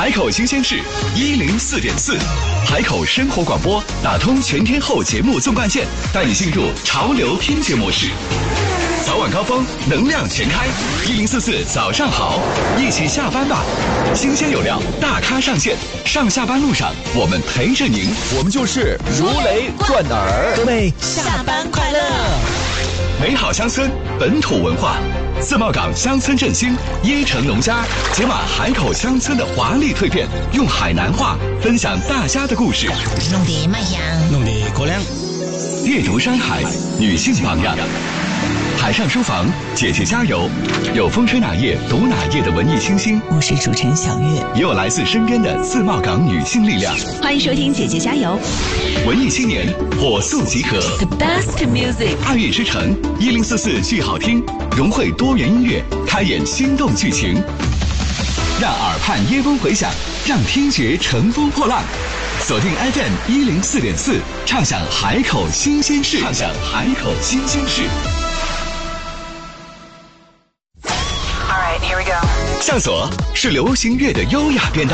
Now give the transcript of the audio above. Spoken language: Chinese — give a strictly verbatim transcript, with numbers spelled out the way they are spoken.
海口新鲜事一零四点四，海口生活广播打通全天候节目纵贯线，带你进入潮流听觉模式。早晚高峰，能量全开，一零四四早上好，一起下班吧。新鲜有料，大咖上线，上下班路上我们陪着您， 我们就是如雷贯耳。 各位下班快乐！ 美好乡村，本土文化。自贸港乡村振兴，椰城农家解码海口乡村的华丽蜕变，用海南话分享大家的故事， 弄得麦香， 弄得高粱。 阅读山海，女性榜样。海上书房，姐姐加油！有风吹哪页读哪页的文艺清新， 我是主持人小月， 也有来自身边的自贸港女性力量。 欢迎收听姐姐加油！ 文艺青年火速集合 ，The best music， 爱乐之城一零四四剧好听，融汇多元音乐，开演心动剧情，让耳畔耶风回响，让听觉乘风破浪。锁定 F M 一零四点四，畅享海口新鲜事，畅享海口新鲜事。All right, here we go。上锁是流行乐的优雅变大。